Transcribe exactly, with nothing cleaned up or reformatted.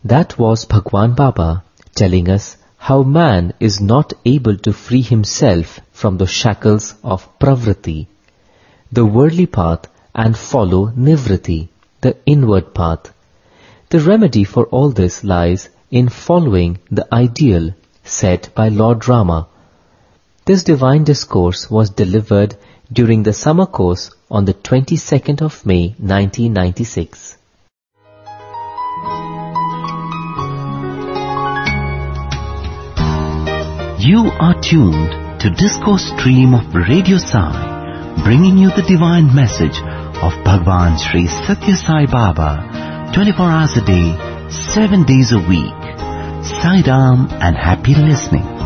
That was Bhagwan Baba telling us how man is not able to free himself from the shackles of pravriti, the worldly path, and follow nivriti, the inward path. The remedy for all this lies in following the ideal set by Lord Rama. This divine discourse was delivered during the summer course on the twenty-second of May nineteen ninety-six. You are tuned to Discourse Stream of Radio Sai, bringing you the divine message of Bhagwan Sri Satya Sai Baba, twenty-four hours a day, seven days a week. Sai Ram and happy listening.